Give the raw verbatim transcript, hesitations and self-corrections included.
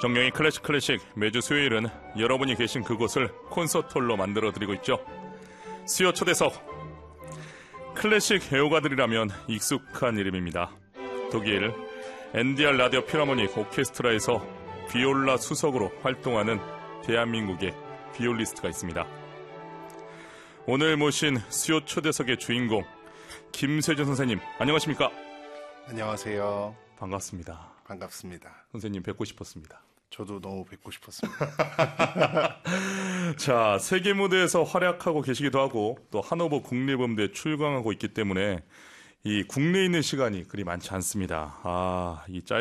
정경희 클래식 클래식 매주 수요일은 여러분이 계신 그곳을 콘서트홀로 만들어드리고 있죠. 수요 초대석. 클래식 애호가들이라면 익숙한 이름입니다. 독일 엔디알 라디오 필하모닉 오케스트라에서 비올라 수석으로 활동하는 대한민국의 비올리스트가 있습니다. 오늘 모신 수요 초대석의 주인공 김세준 선생님, 안녕하십니까? 안녕하세요. 반갑습니다. 반갑습니다. 선생님 뵙고 싶었습니다. 저도 너무 뵙고 싶었습니다. 자, 세계 무대에서 활약하고 계시기도 하고 또 하노버 국립음대에 출강하고 있기 때문에 이 국내에 있는 시간이 그리 많지 않습니다. 아, 이 짧은